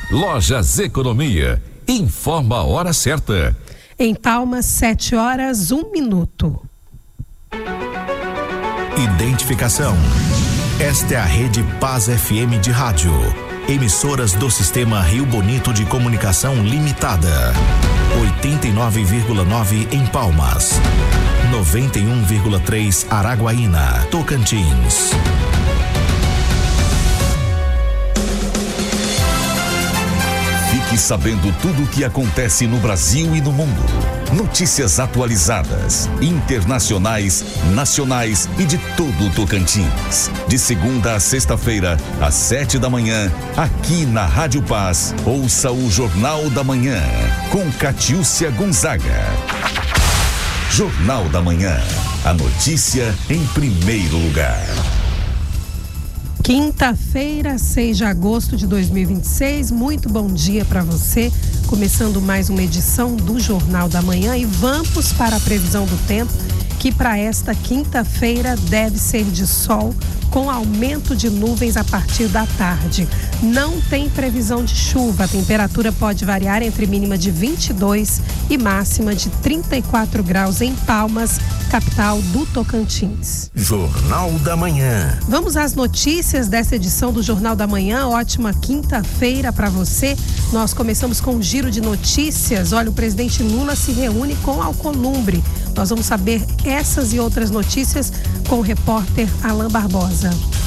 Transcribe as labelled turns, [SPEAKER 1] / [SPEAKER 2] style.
[SPEAKER 1] Lojas Economia. Informa a hora certa.
[SPEAKER 2] Em Palmas, 7h01.
[SPEAKER 3] Identificação. Esta é a Rede Paz FM de rádio. Emissoras do Sistema Rio Bonito de Comunicação Limitada. 89,9 em Palmas. 91,3 Araguaína, Tocantins.
[SPEAKER 4] Fique sabendo tudo o que acontece no Brasil e no mundo. Notícias atualizadas, internacionais, nacionais e de todo o Tocantins. De segunda a sexta-feira, às 7h, aqui na Rádio Paz. Ouça o Jornal da Manhã, com Catiúcia Gonzaga. Jornal da Manhã. A notícia em primeiro lugar.
[SPEAKER 2] Quinta-feira, 6 de agosto de 2026. Muito bom dia para você. Começando mais uma edição do Jornal da Manhã e vamos para a previsão do tempo, que para esta quinta-feira deve ser de sol, com aumento de nuvens a partir da tarde. Não tem previsão de chuva. A temperatura pode variar entre mínima de 22 e máxima de 34 graus em Palmas, capital do Tocantins.
[SPEAKER 3] Jornal da Manhã.
[SPEAKER 2] Vamos às notícias dessa edição do Jornal da Manhã. Ótima quinta-feira para você. Nós começamos com um giro de notícias. Olha, o presidente Lula se reúne com Alcolumbre. Nós vamos saber essas e outras notícias com o repórter Alain Barbosa.